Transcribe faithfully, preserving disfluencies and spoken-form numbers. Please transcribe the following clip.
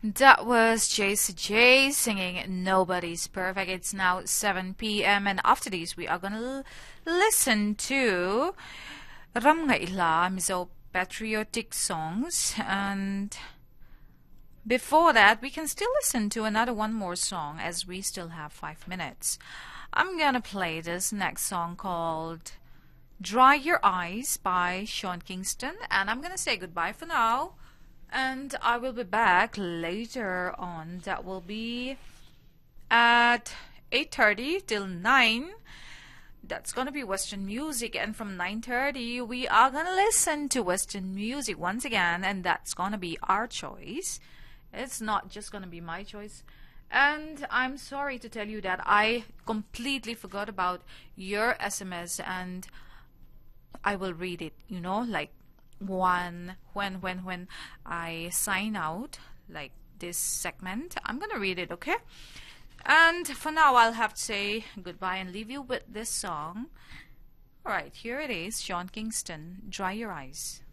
That was J C J singing Nobody's Perfect. It's now seven p m and after this we are gonna listen to Ram Nga Ila, Mizo patriotic songs, and before that we can still listen to another one more song as we still have five minutes. I'm gonna play this next song called Dry Your Eyes by Sean Kingston, and I'm gonna say goodbye for now. And I will be back later on. That will be at eight thirty till nine. That's going to be Western music. And from nine thirty, we are going to listen to Western music once again. And that's going to be our choice. It's not just going to be my choice. And I'm sorry to tell you that I completely forgot about your S M S. And I will read it, you know, like one when when when I sign out like this segment. I'm gonna read it, okay? And for now I'll have to say goodbye and leave you with this song. Alright, here it is, Sean Kingston, Dry Your Eyes.